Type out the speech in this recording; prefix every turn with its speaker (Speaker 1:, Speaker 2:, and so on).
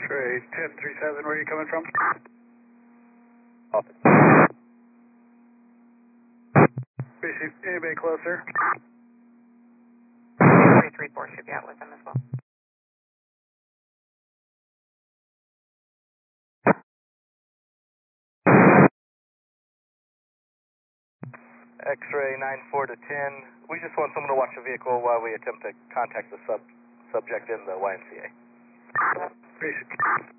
Speaker 1: X-ray 1037, where are you coming from?
Speaker 2: Office.
Speaker 1: Receive anybody closer?
Speaker 3: 334 should be out with them as well.
Speaker 2: X-ray 94 to 10. We just want someone to watch the vehicle while we attempt to contact the subject in the YMCA.
Speaker 1: Receive.